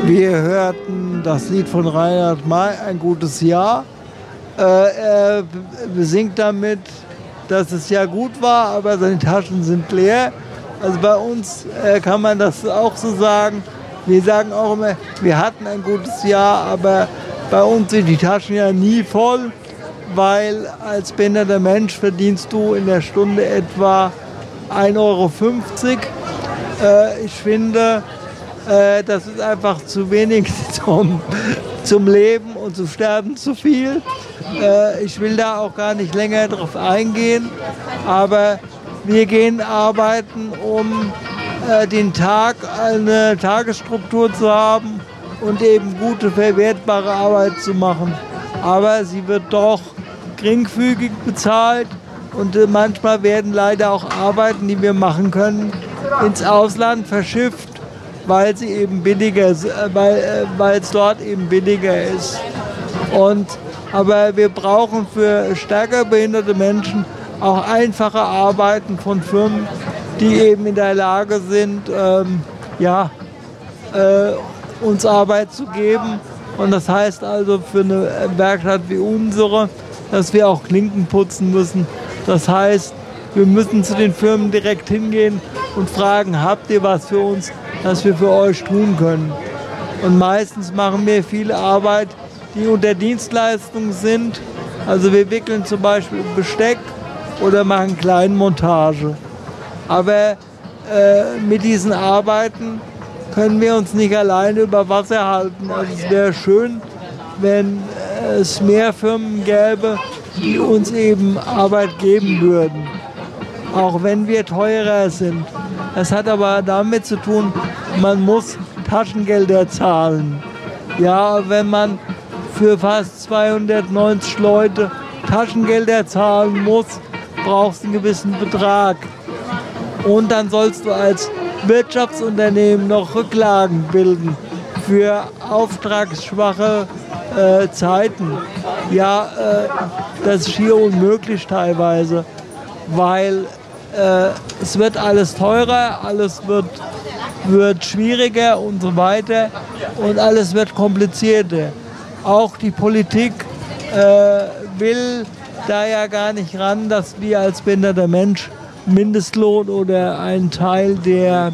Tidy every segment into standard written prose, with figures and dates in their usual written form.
Wir hörten das Lied von Reinhard May, Ein gutes Jahr. Er besingt damit, dass es ja gut war, aber seine Taschen sind leer. Also bei uns kann man das auch so sagen. Wir sagen auch immer, wir hatten ein gutes Jahr, aber bei uns sind die Taschen ja nie voll, weil als behinderter Mensch verdienst du in der Stunde etwa 1,50 Euro. Ich finde, das ist einfach zu wenig zum Leben und zum Sterben zu viel. Ich will da auch gar nicht länger drauf eingehen, aber wir gehen arbeiten, um den Tag eine Tagesstruktur zu haben und eben gute, verwertbare Arbeit zu machen. Aber sie wird doch geringfügig bezahlt und manchmal werden leider auch Arbeiten, die wir machen können, ins Ausland verschifft, weil sie eben billiger, weil es dort eben billiger ist. Aber wir brauchen für stärker behinderte Menschen auch einfache Arbeiten von Firmen, die eben in der Lage sind, uns Arbeit zu geben. Und das heißt also für eine Werkstatt wie unsere, dass wir auch Klinken putzen müssen. Das heißt, wir müssen zu den Firmen direkt hingehen und fragen, habt ihr was für uns, das wir für euch tun können? Und meistens machen wir viele Arbeit, die unter Dienstleistung sind. Also wir wickeln zum Beispiel Besteck oder machen Kleinmontage. Aber mit diesen Arbeiten können wir uns nicht alleine über Wasser halten. Also es wäre schön, wenn es mehr Firmen gäbe, die uns eben Arbeit geben würden. Auch wenn wir teurer sind. Das hat aber damit zu tun, man muss Taschengelder zahlen. Ja, wenn man für fast 290 Leute Taschengelder zahlen muss, brauchst du einen gewissen Betrag. Und dann sollst du als Wirtschaftsunternehmen noch Rücklagen bilden für auftragsschwache Zeiten. Ja, das ist schier unmöglich teilweise, weil es wird alles teurer, alles wird schwieriger und so weiter und alles wird komplizierter. Auch die Politik will da ja gar nicht ran, dass wir als behinderter Mensch Mindestlohn oder einen Teil der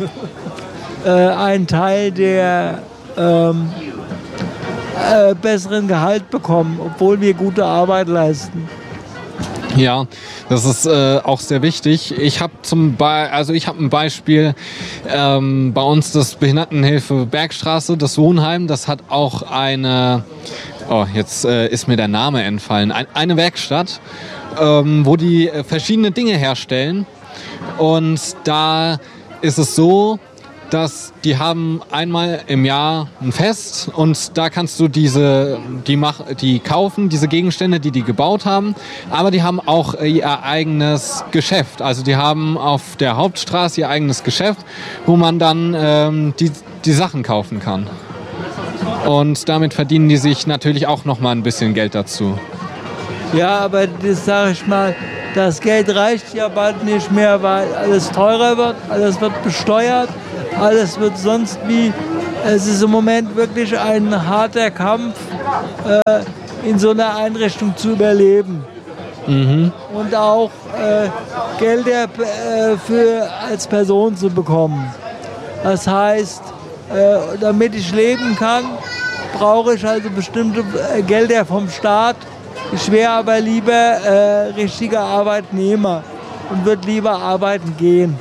besseren Gehalt bekommen, obwohl wir gute Arbeit leisten. Ja, das ist auch sehr wichtig. Ich habe ein Beispiel, bei uns das Behindertenhilfe Bergstraße, das Wohnheim, das hat auch jetzt ist mir der Name entfallen, eine Werkstatt, wo die verschiedene Dinge herstellen. Und da ist es so, dass die haben einmal im Jahr ein Fest und da kannst du die kaufen, diese Gegenstände, die gebaut haben, aber die haben auch ihr eigenes Geschäft. Also die haben auf der Hauptstraße ihr eigenes Geschäft, wo man dann die Sachen kaufen kann. Und damit verdienen die sich natürlich auch nochmal ein bisschen Geld dazu. Ja, aber das sage ich mal, das Geld reicht ja bald nicht mehr, weil alles teurer wird, alles wird besteuert. Alles wird sonst wie, es ist im Moment wirklich ein harter Kampf, in so einer Einrichtung zu überleben. Mhm. Und auch Gelder als Person zu bekommen. Das heißt, damit ich leben kann, brauche ich also bestimmte Gelder vom Staat. Ich wäre aber lieber richtiger Arbeitnehmer und würde lieber arbeiten gehen.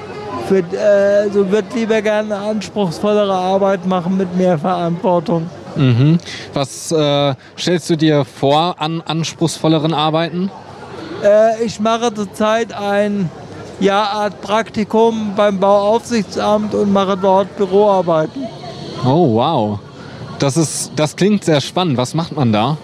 Wird lieber gerne anspruchsvollere Arbeit machen mit mehr Verantwortung. Mhm. Was stellst du dir vor an anspruchsvolleren Arbeiten? Ich mache zurzeit ein Art Praktikum beim Bauaufsichtsamt und mache dort Büroarbeiten. Oh, wow. Das klingt sehr spannend. Was macht man da?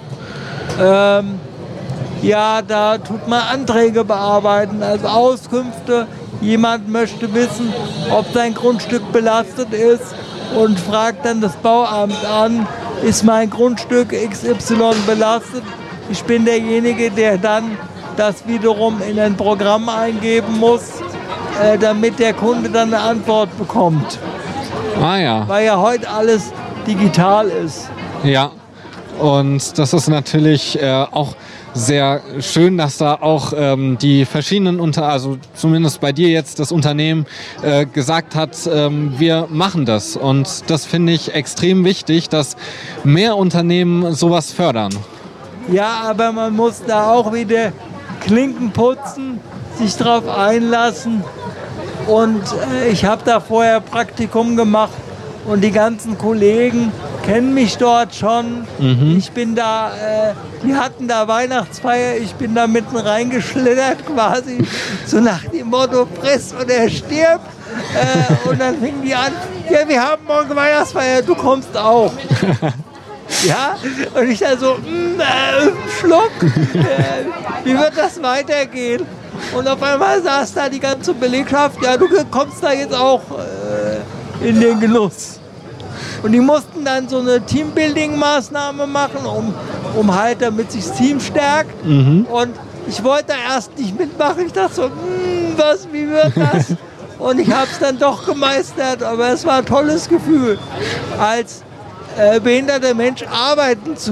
Da tut man Anträge bearbeiten, also Auskünfte. Jemand möchte wissen, ob sein Grundstück belastet ist und fragt dann das Bauamt an, ist mein Grundstück XY belastet? Ich bin derjenige, der dann das wiederum in ein Programm eingeben muss, damit der Kunde dann eine Antwort bekommt. Ah ja. Weil ja heute alles digital ist. Ja, und das ist natürlich auch sehr schön, dass da auch die verschiedenen also zumindest bei dir jetzt das Unternehmen gesagt hat, wir machen das. Und das finde ich extrem wichtig, dass mehr Unternehmen sowas fördern. Ja, aber man muss da auch wieder Klinken putzen, sich drauf einlassen. Und ich habe da vorher Praktikum gemacht und die ganzen Kollegen kennen mich dort schon. Ich bin da, die hatten da Weihnachtsfeier, ich bin da mitten reingeschlittert quasi, so nach dem Motto, friss oder stirb. Und dann fingen die an, ja, wir haben morgen Weihnachtsfeier, du kommst auch. Ja, und ich da so, Schluck, wie wird das weitergehen? Und auf einmal saß da die ganze Belegschaft, ja, du kommst da jetzt auch in den Genuss. Und die mussten dann so eine Teambuilding-Maßnahme machen, um halt, damit sich das Team stärkt. Und ich wollte erst nicht mitmachen, ich dachte so, wie wird das? Und ich habe es dann doch gemeistert, aber es war ein tolles Gefühl, als behinderter Mensch arbeiten zu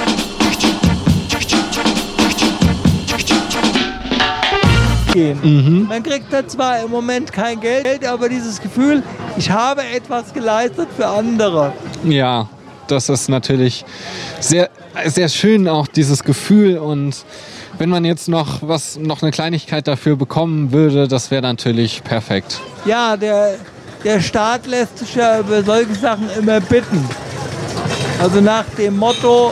gehen. Man kriegt da zwar im Moment kein Geld, aber dieses Gefühl, ich habe etwas geleistet für andere. Ja, das ist natürlich sehr, sehr schön, auch dieses Gefühl. Und wenn man jetzt noch eine Kleinigkeit dafür bekommen würde, das wäre natürlich perfekt. Ja, der Staat lässt sich ja über solche Sachen immer bitten. Also nach dem Motto,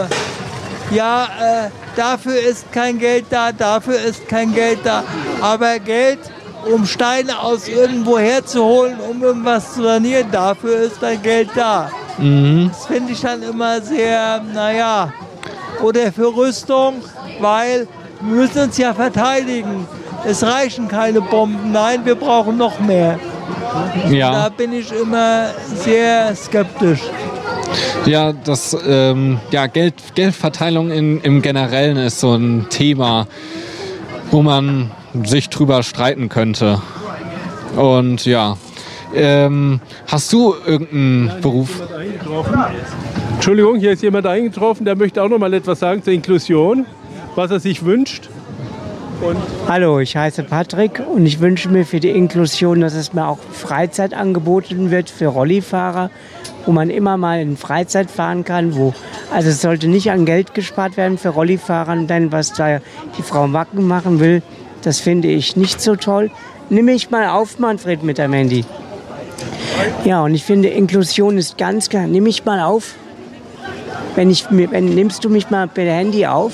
dafür ist kein Geld da, dafür ist kein Geld da. Aber Geld, um Steine aus irgendwo herzuholen, um irgendwas zu sanieren, dafür ist dann Geld da. Das finde ich dann immer sehr, oder für Rüstung, weil wir müssen uns ja verteidigen. Es reichen keine Bomben, nein, wir brauchen noch mehr. Ja. Da bin ich immer sehr skeptisch. Ja, das Geldverteilung im Generellen ist so ein Thema, wo man sich drüber streiten könnte. Und ja, hast du irgendeinen Beruf? Entschuldigung, hier ist jemand eingetroffen, der möchte auch noch mal etwas sagen zur Inklusion, was er sich wünscht. Hallo, ich heiße Patrick und ich wünsche mir für die Inklusion, dass es mir auch Freizeit angeboten wird für Rollifahrer, wo man immer mal in Freizeit fahren kann. Also es sollte nicht an Geld gespart werden für Rollifahrer, denn was da die Frau Wacken machen will, das finde ich nicht so toll. Nimm mich mal auf, Manfred, mit dem Handy. Ja, und ich finde, Inklusion ist ganz klar. Nimm mich mal auf. Nimmst du mich mal per Handy auf?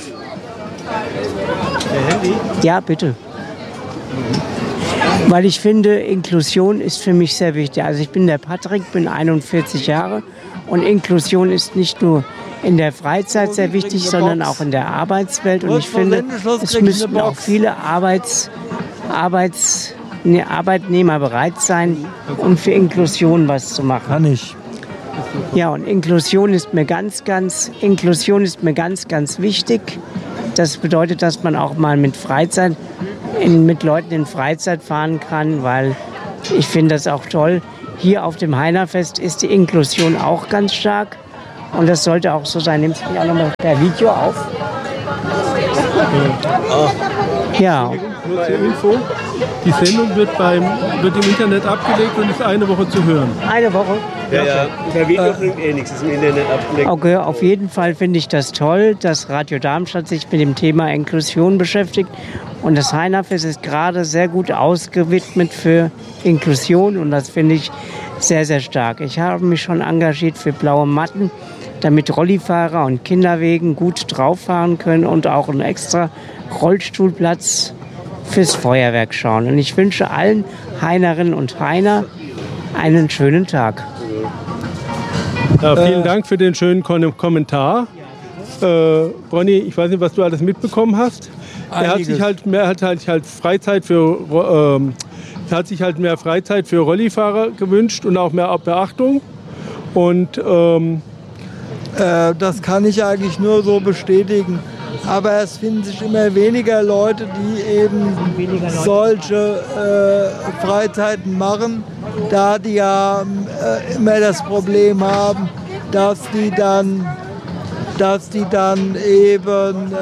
Der Handy? Ja, bitte. Weil ich finde, Inklusion ist für mich sehr wichtig. Also ich bin der Patrick, bin 41 Jahre und Inklusion ist nicht nur in der Freizeit sehr wichtig, sondern auch in der Arbeitswelt. Und ich finde, es müssten auch viele Arbeitnehmer bereit sein, um für Inklusion was zu machen. Kann ich. Ja, und Inklusion ist mir ganz, ganz wichtig. Das bedeutet, dass man auch mal mit Leuten in Freizeit fahren kann, weil ich finde das auch toll. Hier auf dem Heinerfest ist die Inklusion auch ganz stark und das sollte auch so sein. Nimmst du mich auch nochmal per Video auf? Ja. Nur zur Info, die Sendung wird im Internet abgelegt und ist eine Woche zu hören. Eine Woche? Ja, über Video bringt nichts, ist im Internet abgelegt. Okay, auf jeden Fall finde ich das toll, dass Radio Darmstadt sich mit dem Thema Inklusion beschäftigt. Und das Heinerfest ist gerade sehr gut ausgewidmet für Inklusion und das finde ich sehr, sehr stark. Ich habe mich schon engagiert für blaue Matten, damit Rollifahrer und Kinderwegen gut drauf fahren können und auch einen extra Rollstuhlplatz fürs Feuerwerk schauen. Und ich wünsche allen Heinerinnen und Heiner einen schönen Tag. Ja, vielen Dank für den schönen Kommentar. Ronny, ich weiß nicht, was du alles mitbekommen hast. Er hat sich halt mehr Freizeit für Rollifahrer gewünscht und auch mehr Beachtung. Und das kann ich eigentlich nur so bestätigen. Aber es finden sich immer weniger Leute, die eben solche Freizeiten machen, da die ja immer das Problem haben, dass die dann eben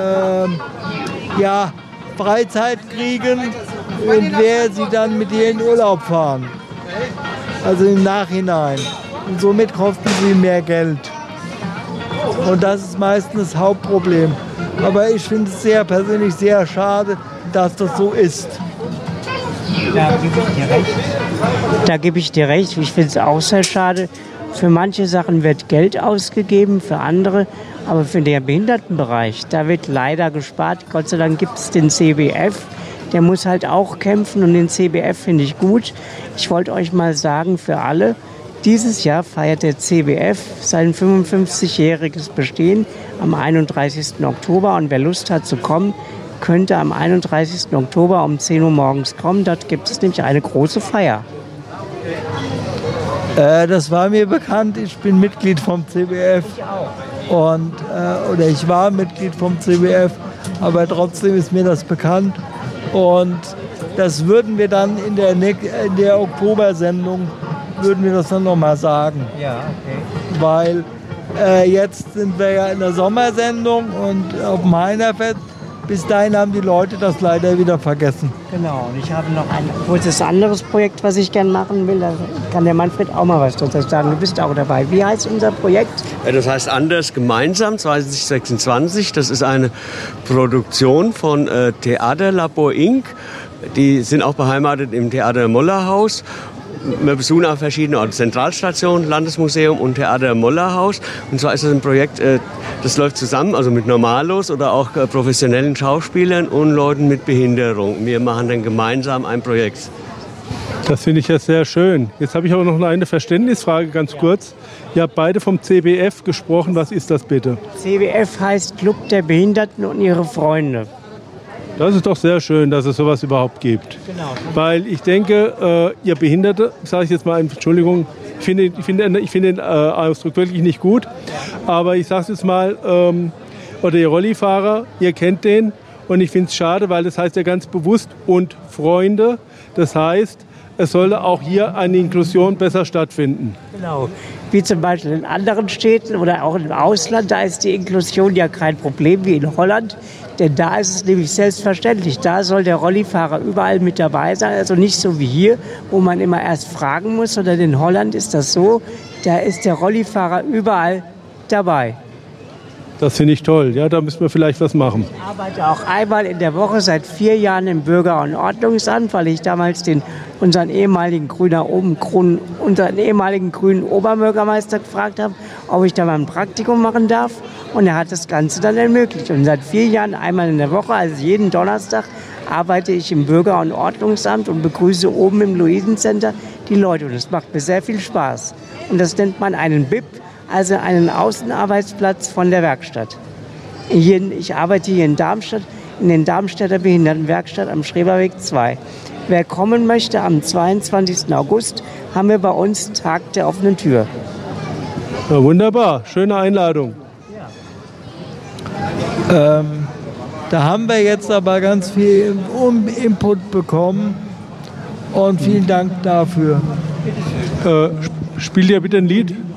Freizeit kriegen und wer sie dann mit ihr in Urlaub fahren. Also im Nachhinein. Und somit kosten sie mehr Geld. Und das ist meistens das Hauptproblem. Aber ich finde es persönlich sehr schade, dass das so ist. Da gebe ich dir recht. Ich finde es auch sehr schade. Für manche Sachen wird Geld ausgegeben, für andere. Aber für den Behindertenbereich, da wird leider gespart. Gott sei Dank gibt es den CBF. Der muss halt auch kämpfen und den CBF finde ich gut. Ich wollte euch mal sagen, für alle, dieses Jahr feiert der CBF sein 55-jähriges Bestehen am 31. Oktober. Und wer Lust hat zu kommen, könnte am 31. Oktober um 10 Uhr morgens kommen. Dort gibt es nämlich eine große Feier. Das war mir bekannt. Ich bin Mitglied vom CBF. Ich war Mitglied vom CBF, aber trotzdem ist mir das bekannt. Und das würden wir dann in der Oktobersendung nochmal sagen. Ja, okay. Weil jetzt sind wir ja in der Sommersendung und auf dem Heinerfest. Bis dahin haben die Leute das leider wieder vergessen. Genau, und ich habe noch ein kurzes anderes Projekt, was ich gerne machen will. Da kann der Manfred auch mal was dazu sagen. Du bist auch dabei. Wie heißt unser Projekt? Das heißt Anders gemeinsam 2026. Das ist eine Produktion von Theaterlabor Inc. Die sind auch beheimatet im Theater Mollerhaus. Wir besuchen auch verschiedene Orte, Zentralstation, Landesmuseum und Theater Mollerhaus. Und zwar ist das ein Projekt, das läuft zusammen, also mit Normalos oder auch professionellen Schauspielern und Leuten mit Behinderung. Wir machen dann gemeinsam ein Projekt. Das finde ich ja sehr schön. Jetzt habe ich aber noch eine Verständnisfrage, ganz kurz. Ihr habt beide vom CBF gesprochen. Was ist das bitte? CBF heißt Club der Behinderten und ihre Freunde. Das ist doch sehr schön, dass es sowas überhaupt gibt. Genau. Weil ich denke, ihr Behinderte, sage ich jetzt mal, Entschuldigung, ich finde den Ausdruck wirklich nicht gut, aber ich sage es jetzt mal, oder ihr Rollifahrer, ihr kennt den und ich finde es schade, weil das heißt ja ganz bewusst und Freunde, das heißt, es sollte auch hier eine Inklusion besser stattfinden. Genau. Wie zum Beispiel in anderen Städten oder auch im Ausland, da ist die Inklusion ja kein Problem wie in Holland. Denn da ist es nämlich selbstverständlich. Da soll der Rollifahrer überall mit dabei sein. Also nicht so wie hier, wo man immer erst fragen muss, sondern in Holland ist das so, da ist der Rollifahrer überall dabei. Das finde ich toll. Ja, da müssen wir vielleicht was machen. Ich arbeite auch einmal in der Woche seit 4 Jahren im Bürger- und Ordnungsamt, weil ich damals unseren ehemaligen grünen Oberbürgermeister gefragt habe, ob ich da mal ein Praktikum machen darf. Und er hat das Ganze dann ermöglicht. Und seit 4 Jahren einmal in der Woche, also jeden Donnerstag, arbeite ich im Bürger- und Ordnungsamt und begrüße oben im Luisencenter die Leute. Und das macht mir sehr viel Spaß. Und das nennt man einen BIP, also einen Außenarbeitsplatz von der Werkstatt. Ich arbeite hier in Darmstadt, in den Darmstädter Behindertenwerkstatt am Schreberweg 2. Wer kommen möchte, am 22. August haben wir bei uns Tag der offenen Tür. Ja, wunderbar, schöne Einladung. Da haben wir jetzt aber ganz viel Input bekommen und vielen Dank dafür. Spielt ihr bitte ein Lied?